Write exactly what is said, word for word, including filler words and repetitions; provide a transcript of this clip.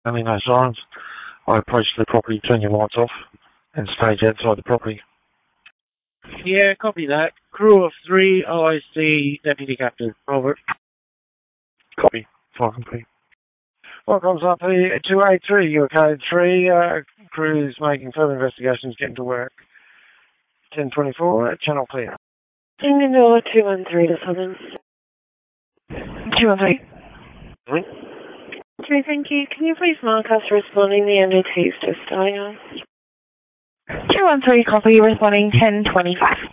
Having no signs, I approach the property, turn your lights off, and stage outside the property. Yeah, copy that. Crew of three, I C Deputy Captain. Robert. Copy. five and P. What comes up here? two eight three, you're code three. Uh, crew's making further investigations, getting to work. ten twenty-four, channel clear. Indianola two one three to Southern. two one three. Three? Okay, thank you. Can you please mark us responding the M D T's just starting us? two one three, copy, responding ten twenty-five.